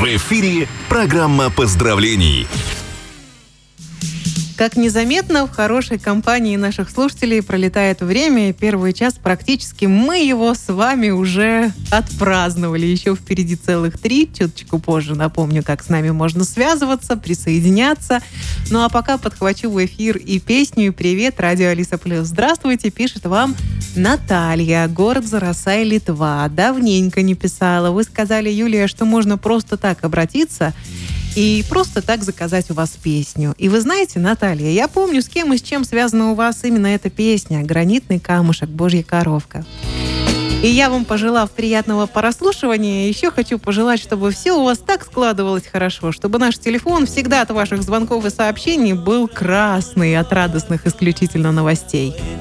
В эфире программа поздравлений. Как незаметно в хорошей компании наших слушателей пролетает время, и первый час практически мы его с вами уже отпраздновали. Еще впереди целых 3, чуточку позже напомню, как с нами можно связываться, присоединяться. Ну а пока подхвачу в эфир и песню, и привет, радио Алиса Плюс. Здравствуйте, пишет вам Наталья, город Зарасай, Литва. Давненько не писала. Вы сказали, Юлия, что можно просто так обратиться и просто так заказать у вас песню. И вы знаете, Наталья, я помню, с кем и с чем связана у вас именно эта песня «Гранитный камушек, Божья коровка». И я вам, пожелав приятного прослушивания, еще хочу пожелать, чтобы все у вас так складывалось хорошо, чтобы наш телефон всегда от ваших звонков и сообщений был красный от радостных исключительно новостей.